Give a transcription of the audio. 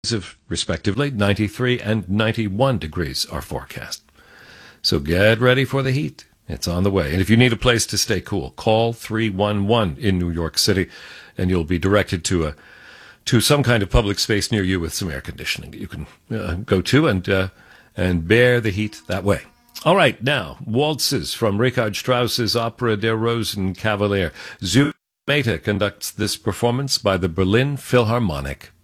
of respectively 93 and 91 degrees are forecast. So get ready for the heat. It's on the way. And if you need a place to stay cool, call 311 in New York City, and you'll be directed to some kind of public space near you with some air conditioning that you can go to and bear the heat that way. All right, now, waltzes from Richard Strauss's Opera Der Rosenkavalier. Zumeta conducts this performance by the Berlin Philharmonic.